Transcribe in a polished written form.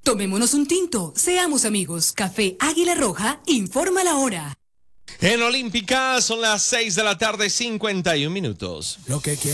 Tomémonos un tinto, seamos amigos. Café Águila Roja, informa la hora. En Olímpica son las 6 de la tarde, 51 minutos. Lo que